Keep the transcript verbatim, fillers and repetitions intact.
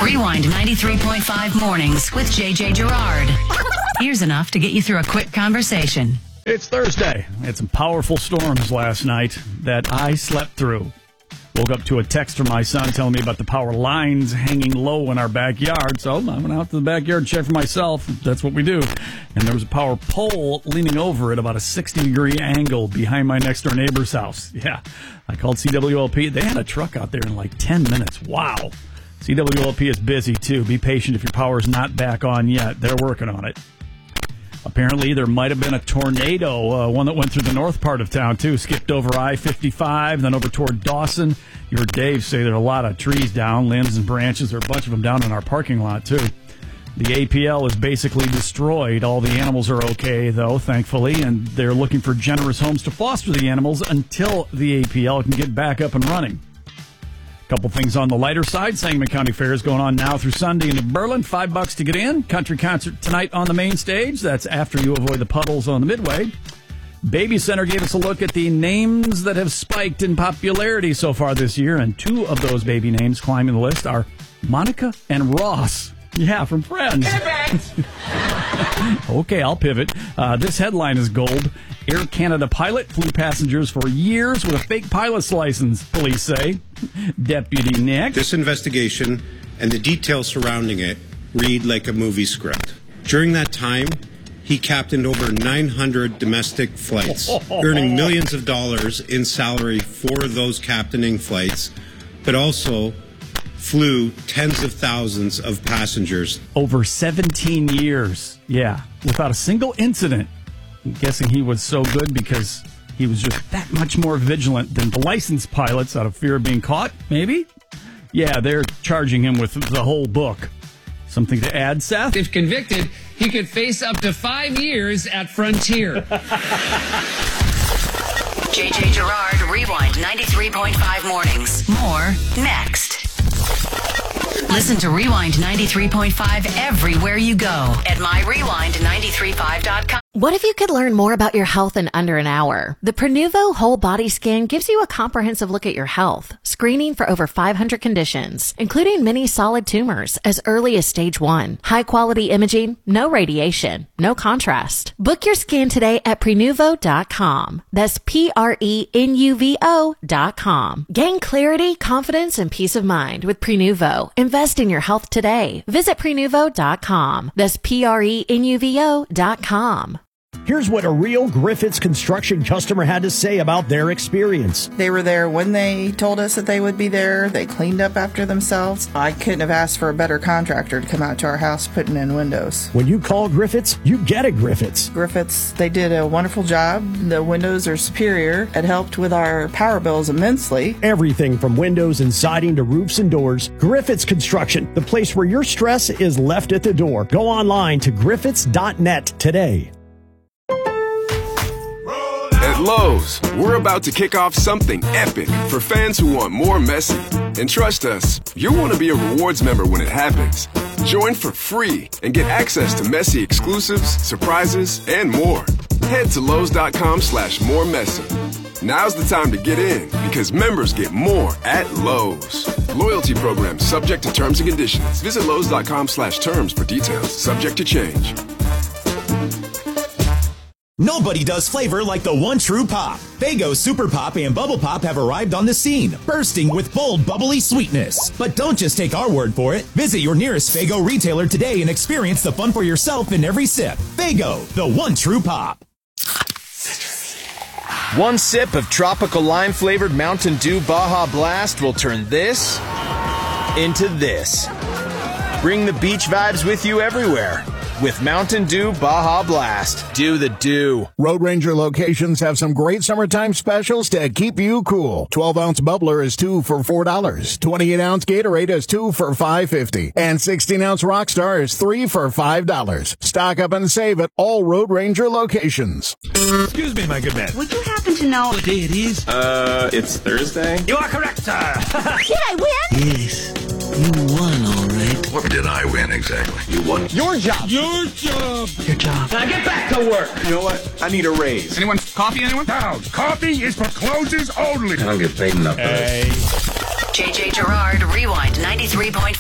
Rewind ninety-three point five mornings with J J Gerard. Here's enough to get you through a quick conversation. It's Thursday. We had some powerful storms last night that I slept through. Woke up to a text from my son telling me about the power lines hanging low in our backyard. So I went out to the backyard and checked for myself. That's what we do. And there was a power pole leaning over at about a sixty degree angle behind my next door neighbor's house. Yeah. I called C W L P. They had a truck out there in like ten minutes. Wow. C W L P is busy too. Be patient if your power's not back on yet. They're working on it. Apparently, there might have been a tornado, uh, one that went through the north part of town, too. Skipped over I fifty-five, then over toward Dawson. You heard Dave say there are a lot of trees down, limbs and branches. There are a bunch of them down in our parking lot, too. The A P L is basically destroyed. All the animals are okay, though, thankfully, and they're looking for generous homes to foster the animals until the A P L can get back up and running. Couple things on the lighter side. Sangamon County Fair is going on now through Sunday in Berlin. Five bucks to get in. Country concert tonight on the main stage. That's after you avoid the puddles on the midway. Baby Center gave us a look at the names that have spiked in popularity so far this year, and two of those baby names climbing the list are Monica and Ross. Yeah, from Friends. Okay, I'll pivot. Uh, this headline is gold. Air Canada pilot flew passengers for years with a fake pilot's license, police say. Deputy Nick. This investigation and the details surrounding it read like a movie script. During that time, he captained over nine hundred domestic flights, earning millions of dollars in salary for those captaining flights, but also flew tens of thousands of passengers. Over seventeen years, yeah, without a single incident. I'm guessing he was so good because he was just that much more vigilant than the licensed pilots out of fear of being caught, maybe? Yeah, they're charging him with the whole book. Something to add, Seth? If convicted, he could face up to five years at Frontier. J J Gerard, Rewind ninety-three point five mornings. More next. Listen to Rewind ninety-three point five everywhere you go at my rewind nine three five dot com. What if you could learn more about your health in under an hour? The Prenuvo Whole Body Scan gives you a comprehensive look at your health, screening for over five hundred conditions, including many solid tumors as early as stage one. High quality imaging, no radiation, no contrast. Book your scan today at Prenuvo dot com. That's P R E N U V O dot com. Gain clarity, confidence, and peace of mind with Prenuvo. Invest in your health today. Visit Prenuvo dot com. That's P R E N U V O dot com. Here's what a real Griffiths Construction customer had to say about their experience. They were there when they told us that they would be there. They cleaned up after themselves. I couldn't have asked for a better contractor to come out to our house putting in windows. When you call Griffiths, you get a Griffiths. Griffiths, they did a wonderful job. The windows are superior. It helped with our power bills immensely. Everything from windows and siding to roofs and doors. Griffiths Construction, the place where your stress is left at the door. Go online to griffiths dot net today. At Lowe's, we're about to kick off something epic for fans who want more messy. And trust us, you'll want to be a rewards member when it happens. Join for free and get access to messy exclusives, surprises, and more. Head to Lowe's dot com slash more messy. Now's the time to get in because members get more at Lowe's. Loyalty program subject to terms and conditions. Visit Lowe's dot com slash terms for details. Subject to change. Nobody does flavor like the one true pop. Faygo Super Pop and Bubble Pop have arrived on the scene, bursting with bold, bubbly sweetness. But don't just take our word for it. Visit your nearest Faygo retailer today and experience the fun for yourself in every sip. Faygo, the one true pop. One sip of tropical lime-flavored Mountain Dew Baja Blast will turn this into this. Bring the beach vibes with you everywhere. With Mountain Dew Baja Blast. Do the dew. Road Ranger locations have some great summertime specials to keep you cool. twelve ounce bubbler is two for four dollars. twenty-eight ounce Gatorade is two for five fifty. And sixteen ounce Rockstar is three for five dollars. Stock up and save at all Road Ranger locations. Excuse me, my good man. Would you happen to know what day it is? Uh, it's Thursday. You are correct, sir. Did I win? Yes. You won, all right. What did I win exactly? You won. Your job. Your job. Your job. Now get back to work. You know what? I need a raise. Anyone? Coffee, anyone? Now, coffee is for closers only. I don't get paid enough. Hey. J J Gerard, Rewind ninety-three point five.